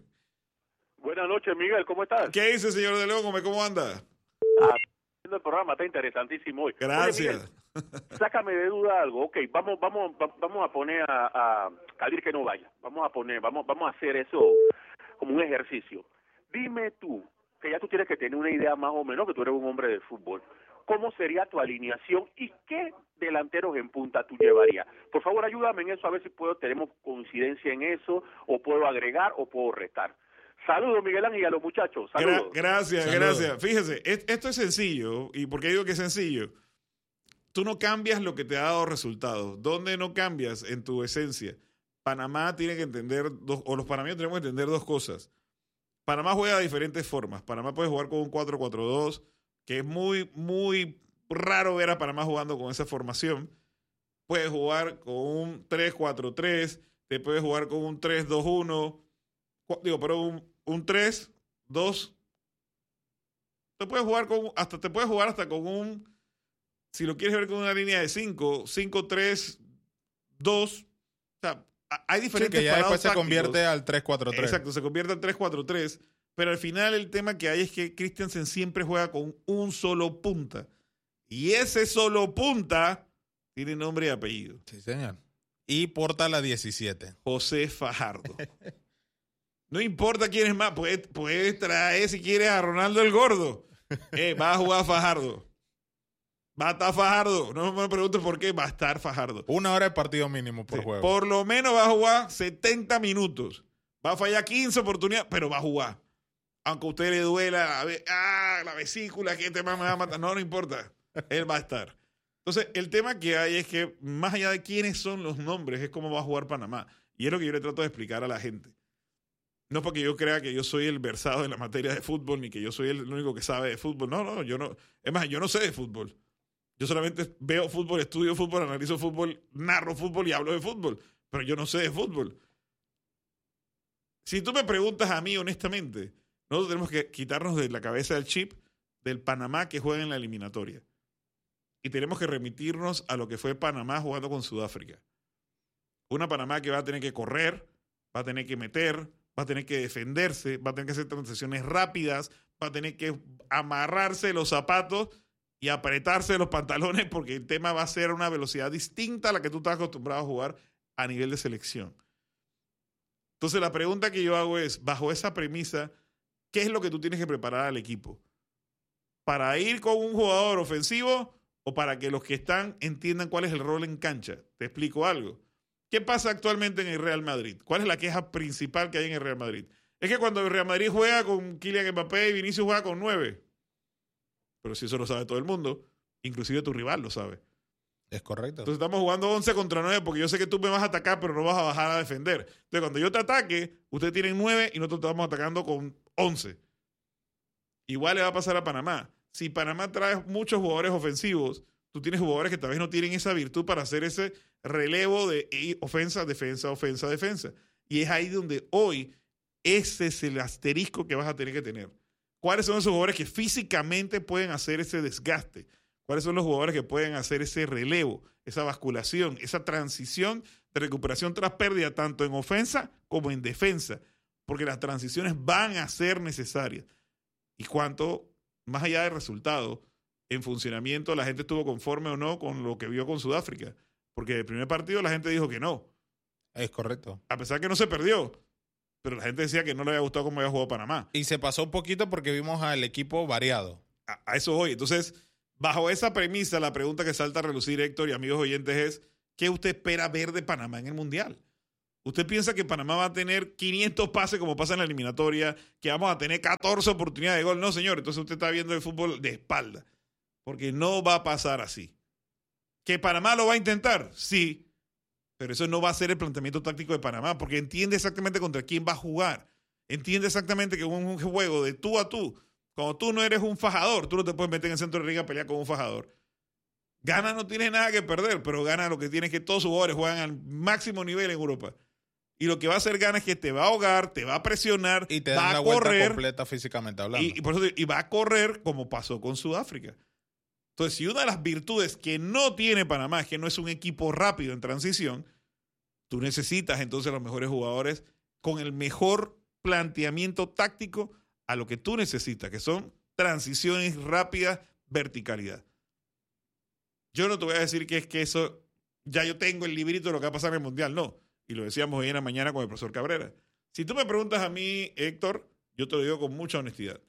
Speaker 7: Buenas noches, Miguel. ¿Cómo estás?
Speaker 5: ¿Qué dice, señor de León? ¿Cómo anda?
Speaker 7: Ah, el programa está interesantísimo hoy.
Speaker 5: Gracias.
Speaker 7: Oye, Miguel, sácame de duda algo. Ok, vamos, vamos, va- vamos a poner a, a Kadir que no vaya. Vamos a poner, vamos, vamos a hacer eso como un ejercicio. Dime tú, que ya tú tienes que tener una idea más o menos, que tú eres un hombre de fútbol. ¿Cómo sería tu alineación y qué delanteros en punta tú llevarías? Por favor, ayúdame en eso, a ver si puedo, tenemos coincidencia en eso, o puedo agregar o puedo restar. Saludos, Miguel Ángel, y a los muchachos. Saludos.
Speaker 5: Gra- gracias,
Speaker 2: Saludos.
Speaker 5: gracias. Fíjese, es- esto es sencillo. ¿Y por qué digo que es sencillo? Tú no cambias lo que te ha dado resultados. ¿Dónde no cambias? En tu esencia. Panamá tiene que entender, dos, o los panameños tenemos que entender dos cosas. Panamá juega de diferentes formas. Panamá puede jugar con un cuatro cuatro dos, que es muy, muy raro ver a Panamá jugando con esa formación. Puedes jugar con un tres cuatro tres, te puedes jugar con un tres dos uno, cu- digo, pero un, un tres dos. Te puedes jugar con, hasta te puedes jugar hasta con un, si lo quieres ver con una línea de cinco, cinco tres dos. O sea, a- hay
Speaker 2: Sí,
Speaker 5: diferentes
Speaker 2: que ya
Speaker 5: parados
Speaker 2: después se
Speaker 5: tácticos.
Speaker 2: convierte al tres cuatro tres.
Speaker 5: Exacto, se convierte en tres cuatro tres, pero al final el tema que hay es que Christensen siempre juega con un solo punta. Y ese solo punta tiene nombre y apellido.
Speaker 2: Sí, señor. Y porta la diecisiete.
Speaker 5: José Fajardo. No importa quién es más, puedes, puedes traer si quieres a Ronaldo el Gordo. Eh, va a jugar Fajardo. Va a estar Fajardo. No me preguntes por qué, va a estar Fajardo.
Speaker 2: Una hora de partido mínimo por
Speaker 5: Sí,
Speaker 2: juego.
Speaker 5: por lo menos va a jugar setenta minutos. Va a fallar quince oportunidades, pero va a jugar. Aunque a usted le duela, a ver, ah, la vesícula, que este man me va a matar. No, no importa. Él va a estar. Entonces, el tema que hay es que, más allá de quiénes son los nombres, es cómo va a jugar Panamá. Y es lo que yo le trato de explicar a la gente. No porque yo crea que yo soy el versado en la materia de fútbol, ni que yo soy el único que sabe de fútbol. No, no, yo no. Es más, yo no sé de fútbol. Yo solamente veo fútbol, estudio fútbol, analizo fútbol, narro fútbol y hablo de fútbol. Pero yo no sé de fútbol. Si tú me preguntas a mí, honestamente, nosotros tenemos que quitarnos de la cabeza el chip del Panamá que juega en la eliminatoria. Y tenemos que remitirnos a lo que fue Panamá jugando con Sudáfrica. Una Panamá que va a tener que correr, va a tener que meter, va a tener que defenderse, va a tener que hacer transiciones rápidas, va a tener que amarrarse los zapatos y apretarse los pantalones porque el tema va a ser a una velocidad distinta a la que tú estás acostumbrado a jugar a nivel de selección. Entonces la pregunta que yo hago es, bajo esa premisa, ¿qué es lo que tú tienes que preparar al equipo? ¿Para ir con un jugador ofensivo o para que los que están entiendan cuál es el rol en cancha? Te explico algo. ¿Qué pasa actualmente en el Real Madrid? ¿Cuál es la queja principal que hay en el Real Madrid? Es que cuando el Real Madrid juega con Kylian Mbappé y Vinicius juega con nueve. Pero si eso lo sabe todo el mundo, inclusive tu rival lo sabe.
Speaker 2: Es correcto.
Speaker 5: Entonces estamos jugando once contra nueve porque yo sé que tú me vas a atacar, pero no vas a bajar a defender. Entonces cuando yo te ataque, ustedes tienen nueve y nosotros estamos atacando con once. Igual le va a pasar a Panamá. Si Panamá trae muchos jugadores ofensivos, tú tienes jugadores que tal vez no tienen esa virtud para hacer ese relevo de ofensa, defensa, ofensa, defensa. Y es ahí donde hoy ese es el asterisco que vas a tener que tener. ¿Cuáles son esos jugadores que físicamente pueden hacer ese desgaste? ¿Cuáles son los jugadores que pueden hacer ese relevo, esa basculación, esa transición de recuperación tras pérdida, tanto en ofensa como en defensa? Porque las transiciones van a ser necesarias. Y cuánto, más allá del resultado, en funcionamiento, la gente estuvo conforme o no con lo que vio con Sudáfrica. Porque el primer partido la gente dijo que no.
Speaker 2: Es correcto.
Speaker 5: A pesar que no se perdió. Pero la gente decía que no le había gustado cómo había jugado Panamá.
Speaker 2: Y se pasó un poquito porque vimos al equipo variado.
Speaker 5: A, a eso voy. Entonces, bajo esa premisa, la pregunta que salta a relucir, Héctor y amigos oyentes, es ¿qué usted espera ver de Panamá en el Mundial? ¿Usted piensa que Panamá va a tener quinientos pases como pasa en la eliminatoria? ¿Que vamos a tener catorce oportunidades de gol? No, señor. Entonces usted está viendo el fútbol de espalda. Porque no va a pasar así. ¿Que Panamá lo va a intentar? Sí. Pero eso no va a ser el planteamiento táctico de Panamá, porque entiende exactamente contra quién va a jugar. Entiende exactamente que es un juego de tú a tú. Cuando tú no eres un fajador, tú no te puedes meter en el centro de ring a pelear con un fajador. Gana no tiene nada que perder, pero Gana lo que tiene es que todos sus jugadores juegan al máximo nivel en Europa. Y lo que va a hacer Gana es que te va a ahogar, te va a presionar,
Speaker 2: y te
Speaker 5: va
Speaker 2: da
Speaker 5: a
Speaker 2: la vuelta
Speaker 5: correr,
Speaker 2: completa físicamente hablando.
Speaker 5: Y, y, por eso, y va a correr como pasó con Sudáfrica. Entonces, si una de las virtudes que no tiene Panamá es que no es un equipo rápido en transición, tú necesitas entonces los mejores jugadores con el mejor planteamiento táctico a lo que tú necesitas, que son transiciones rápidas, verticalidad. Yo no te voy a decir que es que eso, ya yo tengo el librito de lo que va a pasar en el Mundial, no. Y lo decíamos hoy en la mañana con el profesor Cabrera. Si tú me preguntas a mí, Héctor, yo te lo digo con mucha honestidad.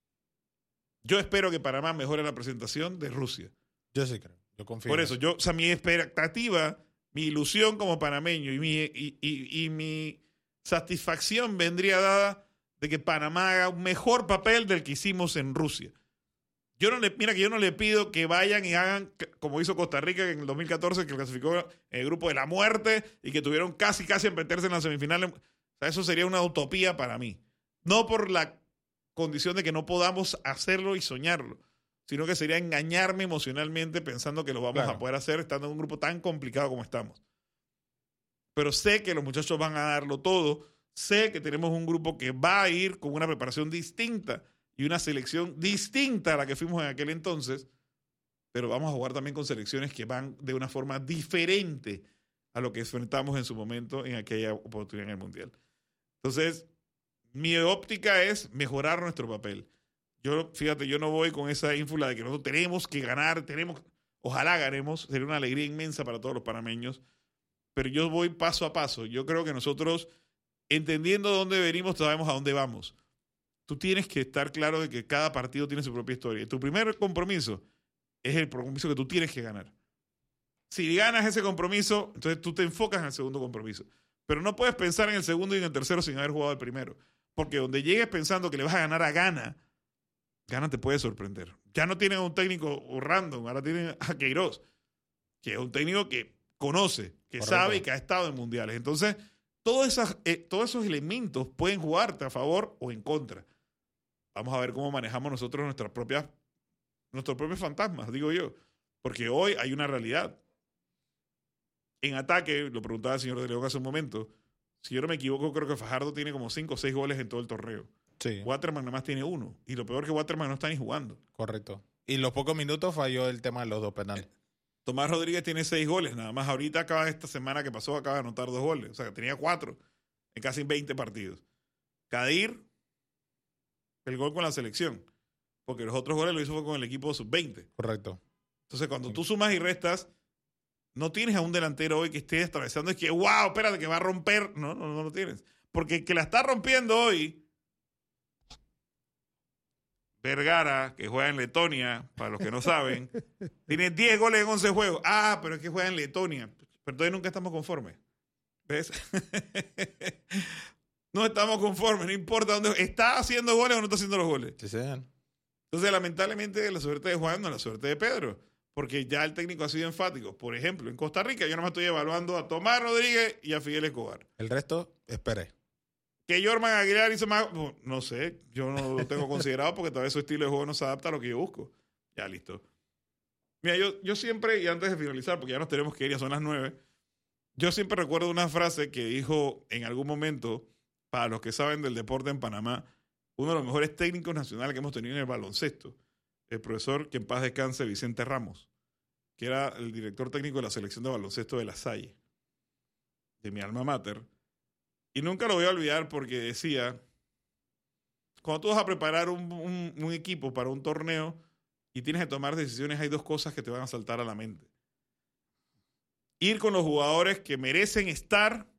Speaker 5: Yo espero que Panamá mejore la presentación de Rusia.
Speaker 2: Yo sí creo, yo confío.
Speaker 5: Por
Speaker 2: en
Speaker 5: eso, yo, o sea, mi expectativa, mi ilusión como panameño y mi, y, y, y mi satisfacción vendría dada de que Panamá haga un mejor papel del que hicimos en Rusia. Yo no le, mira que yo no le pido que vayan y hagan como hizo Costa Rica en el dos mil catorce, que clasificó en el grupo de la muerte y que tuvieron casi casi a meterse en las semifinales. O sea, eso sería una utopía para mí. No por la condición de que no podamos hacerlo y soñarlo, sino que sería engañarme emocionalmente pensando que lo vamos claro. a poder hacer estando en un grupo tan complicado como estamos. Pero sé que los muchachos van a darlo todo. Sé que tenemos un grupo que va a ir con una preparación distinta y una selección distinta a la que fuimos en aquel entonces, pero vamos a jugar también con selecciones que van de una forma diferente a lo que enfrentamos en su momento en aquella oportunidad en el Mundial. Entonces, mi óptica es mejorar nuestro papel. Yo, fíjate, yo no voy con esa ínfula de que nosotros tenemos que ganar, tenemos, ojalá ganemos, sería una alegría inmensa para todos los panameños, pero yo voy paso a paso. Yo creo que nosotros, entendiendo dónde venimos, sabemos a dónde vamos. Tú tienes que estar claro de que cada partido tiene su propia historia. Tu primer compromiso es el compromiso que tú tienes que ganar. Si ganas ese compromiso, entonces tú te enfocas en el segundo compromiso. Pero no puedes pensar en el segundo y en el tercero sin haber jugado el primero. Porque donde llegues pensando que le vas a ganar a Ghana, Ghana te puede sorprender. Ya no tienen un técnico random, ahora tienen a Queiroz, que es un técnico que conoce, que Correcto. sabe y que ha estado en mundiales. Entonces, todos esos, eh, todos esos elementos pueden jugarte a favor o en contra. Vamos a ver cómo manejamos nosotros nuestras propias, nuestros propios fantasmas, digo yo. Porque hoy hay una realidad. En ataque, lo preguntaba el señor de León hace un momento, si yo no me equivoco, creo que Fajardo tiene como cinco o seis goles en todo el torneo.
Speaker 2: Sí.
Speaker 5: Waterman nada más tiene uno. Y lo peor es que Waterman no está ni jugando.
Speaker 2: Correcto. Y los pocos minutos falló el tema de los dos penales.
Speaker 5: Eh, Tomás Rodríguez tiene seis goles. Nada más ahorita acaba esta semana que pasó, acaba de anotar dos goles. O sea, que tenía cuatro en casi veinte partidos. Kadir, el gol con la selección. Porque los otros goles lo hizo fue con el equipo sub veinte.
Speaker 2: Correcto.
Speaker 5: Entonces, cuando sí. tú sumas y restas, no tienes a un delantero hoy que esté atravesando. Es que, wow, espérate, que va a romper. No, no, no lo tienes. Porque el que la está rompiendo hoy, Vergara, que juega en Letonia, para los que no saben, tiene diez goles en once juegos. Ah, pero es que juega en Letonia. Pero entonces nunca estamos conformes. ¿Ves? No estamos conformes, no importa dónde. ¿Está haciendo goles o no está haciendo los goles?
Speaker 2: Sí, señor.
Speaker 5: Entonces, lamentablemente, la suerte de Juan no es la suerte de Pedro, porque ya el técnico ha sido enfático. Por ejemplo, en Costa Rica yo no me estoy evaluando a Tomás Rodríguez y a Fidel Escobar.
Speaker 2: El resto, esperé.
Speaker 5: Que Jorman Aguilar hizo más, no, no sé, yo no lo tengo considerado porque todavía su estilo de juego no se adapta a lo que yo busco. Ya, listo. Mira, yo, yo siempre, y antes de finalizar, porque ya nos tenemos que ir, ya son las nueve, yo siempre recuerdo una frase que dijo en algún momento, para los que saben del deporte en Panamá, uno de los mejores técnicos nacionales que hemos tenido en el baloncesto, el profesor, que en paz descanse, Vicente Ramos, que era el director técnico de la selección de baloncesto de La Salle, de mi alma mater. Y nunca lo voy a olvidar porque decía, cuando tú vas a preparar un, un, un equipo para un torneo y tienes que tomar decisiones, hay dos cosas que te van a saltar a la mente. Ir con los jugadores que merecen estar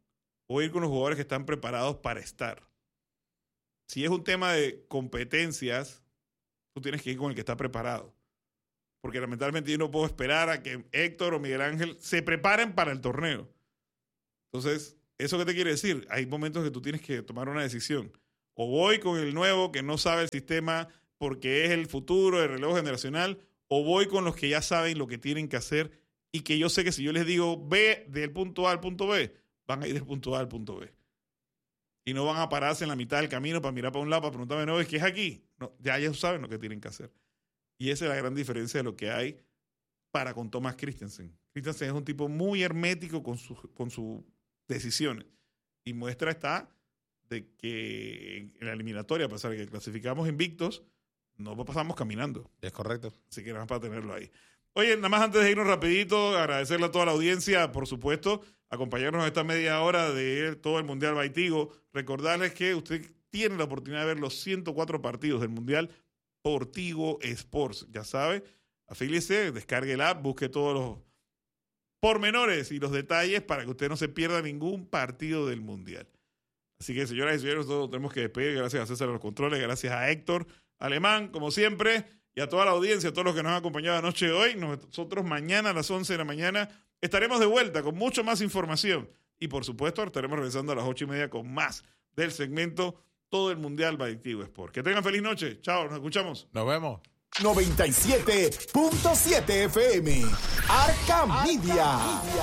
Speaker 5: o ir con los jugadores que están preparados para estar. Si es un tema de competencias, tú tienes que ir con el que está preparado. Porque lamentablemente yo no puedo esperar a que Héctor o Miguel Ángel se preparen para el torneo. Entonces, ¿eso qué te quiere decir? Hay momentos que tú tienes que tomar una decisión. O voy con el nuevo que no sabe el sistema porque es el futuro, el relevo generacional, o voy con los que ya saben lo que tienen que hacer y que yo sé que si yo les digo ve del punto A al punto B, van a ir del punto A al punto B. Y no van a pararse en la mitad del camino para mirar para un lado, para preguntarme, no, es que es aquí. No, ya ellos saben lo que tienen que hacer. Y esa es la gran diferencia de lo que hay para con Thomas Christensen. Christensen es un tipo muy hermético con, su, con sus decisiones. Y muestra está de que en la eliminatoria, a pesar de que clasificamos invictos, no pasamos caminando.
Speaker 2: Es correcto.
Speaker 5: Así que nada más para tenerlo ahí. Oye, nada más antes de irnos rapidito, agradecerle a toda la audiencia, por supuesto, acompañarnos esta media hora de todo el Mundial Baitigo. Recordarles que usted tiene la oportunidad de ver los ciento cuatro partidos del Mundial por Tigo Sports. Ya sabe, afíliese, descargue el app, busque todos los pormenores y los detalles para que usted no se pierda ningún partido del Mundial. Así que, señoras y señores, nosotros tenemos que despedir. Gracias a César de los controles, gracias a Héctor Alemán, como siempre, y a toda la audiencia, a todos los que nos han acompañado anoche de hoy. Nosotros mañana a las once de la mañana estaremos de vuelta con mucho más información. Y, por supuesto, estaremos regresando a las ocho y media con más del segmento Todo el Mundial Baitigo Sport. Que tengan feliz noche. Chao, nos escuchamos.
Speaker 2: Nos vemos.
Speaker 4: noventa y siete punto siete F M. Arca Media.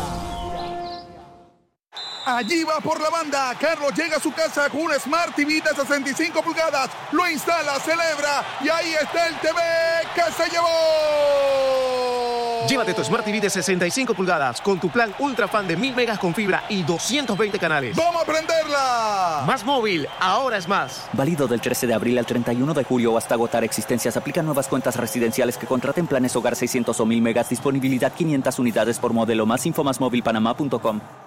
Speaker 8: Allí va por la banda. Carlos llega a su casa con un Smart T V de sesenta y cinco pulgadas. Lo instala, celebra y ahí está el T V que se llevó.
Speaker 9: Llévate tu Smart T V de sesenta y cinco pulgadas con tu plan Ultra Fan de mil megas con fibra y doscientos veinte canales.
Speaker 8: ¡Vamos a prenderla!
Speaker 9: Más móvil, ahora es más.
Speaker 10: Válido del trece de abril al treinta y uno de julio o hasta agotar existencias. Aplican nuevas cuentas residenciales que contraten planes hogar seiscientos o mil megas. Disponibilidad quinientas unidades por modelo. Más info más móvil panamá punto com.